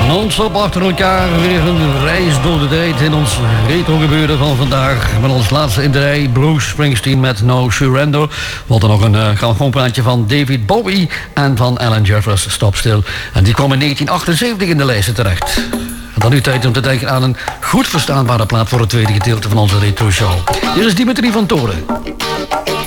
Non-stop achter elkaar weer een reis door de tijd in ons retro gebeuren van vandaag. Met ons laatste in de rij Bruce Springsteen met No Surrender. Wat er nog een grammofoonplaatje van David Bowie en van Alan Jeffers, Stop Still. En die kwam in 1978 in de lijsten terecht. En dan nu tijd om te denken aan een goed verstaanbare plaat voor het tweede gedeelte van onze retro show. Hier is Dimitri van Toren.